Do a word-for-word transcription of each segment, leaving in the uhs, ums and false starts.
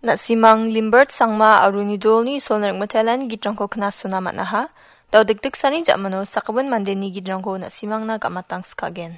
Nasimang Limbert sangma aruni dolni solner matalan gidrangko knasuna manaha. Daw dikdik sani jamano sakabun mandeni gidrangko nasimang na gamatang skagen.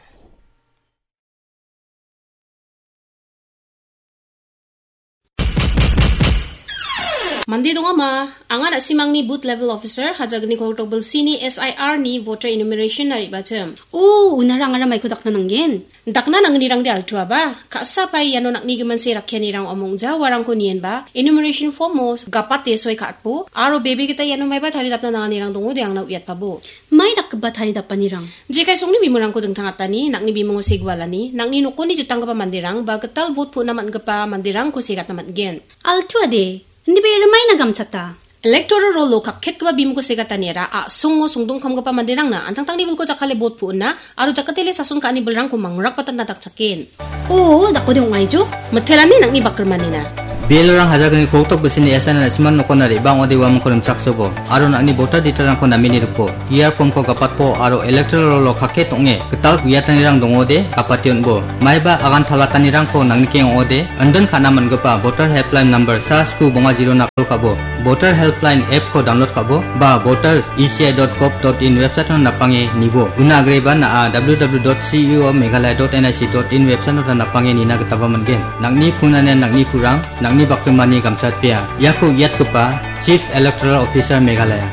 Mandi dong ama, anga nak simang ni booth level officer hajagni kortobel sini S I R ni voter enumeration nari bacem. Oh, unarang ara may kudak na nanggen. Dakna nang nirang di altua ba? Kaksa pa yano nak ni gaman si rakyan nirang omong ja warang ko niyan ba? Enumeration form mo gapat tesoy katpo. Aro baby kita yano may ba thari dapna nang nirang dungo di ang nauyat pa bo. May dakba thari dapan nirang. Jika song ni bimurang ko deng tangatani, nak ni bimongo sigwalani, nak ni nuko ni jutang ka pa mandirang ba ketal boot po naman ka pa mandirang ko sikat naman gen. Altua de. Hindi ba ramay nagamchata? Electoral roll lo kakket ka ba bimo ko sigatanira a sungo sungdong kam ka pa mandirang na antang tang nibul ko jakale bot po na aro jakatele sasun ka ni belrang ko mangrak patan nataksakin. Oo, dako de ungay jo. Mathelani nang ni bakerman na. Bilang hajagni koktok besini esan na siman noko nari bang odi wam ko saksobo aro na ni voter detaran ko namini rupo iar form ko kapat po aro electoral lo kakket onge ketal kuyatan nirang dongode kapation bo maiba agan thalatan nirang ko nangni keng ode andan khana man gapa voter helpline number sa sku bonga zero nakol kabo voter helpline app ko download kabo ba voters e c i dot gov dot in website na napange nibo una agreba na w w w dot c e o meghalaya dot n i c dot in website na napange nina ketaba mangen nangni phunane nangni phurang nangni bakrimani gamsat pia yaku yat kepa Chief Electoral Officer Meghalaya.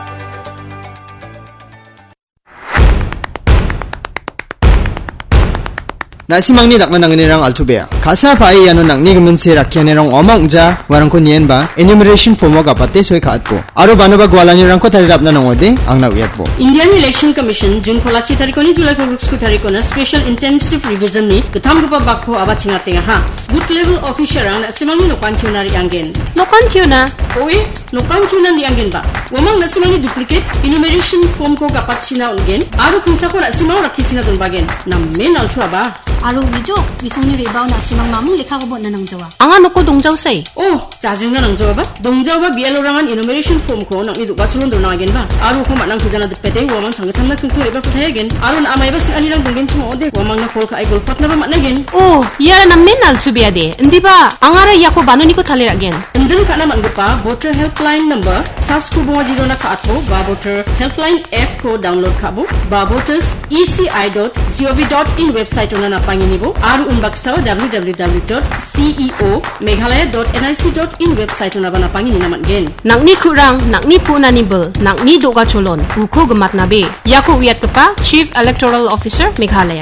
Nasimang ni dakna nangnirang altubea. Kasa pai yano nangni gemense rakyanirang omangja warangko nienba enumeration form ga patte soi khatpo. Aro banaba gwalanirang ko tarirapna nangode angna uyatpo. Indian Election Commission June pholachi tarikoni July ko tarikona special intensive revision ni katham gapa bakho aba chingatenga ha. Booth level officer ang nasimang ni nokan chunari anggen. Nokan chuna? Oi, nokan chuna di anggen ba. Wamang nasimang ni duplicate enumeration form ko ga patchina ungen. Aro kinsa ko nasimang rakhisina dun bagen. Nam men alchua ba. Aro wijo, wisongni rebaw na simang mamung lekha ko bo na nang jawa. Anga noko dongjaw say. Oh, jajing na nang jawa ba? Dongjaw ba bialo rangan enumeration form ko nang idu basulon do na again ba. Aro ko manang kujana depete wamang sangatam na kungku reba patay again. Aro na amay ba si alirang donggen chimo ode wamang na kolka ay golpat na ba man again. Oh, yara na menal chubiade. Ndi ba angara yako banoni ko thalir again. Ndun kana man pa voter helpline number sasku bonga zero na khatpo ba voter helpline app ko download khabo ba voters e c i dot gov dot in website ona na panginibo aru unbaksa w w w dot c e o meghalaya dot n i c dot in website ona bana pangini naman gen nakni kurang nakni puna nibel nakni doga cholon uko gemat nabe yako uyat kepa Chief Electoral Officer Meghalaya.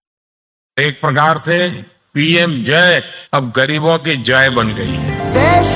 एक प्रकार से P M जय अब गरीबों की जय बन गई है.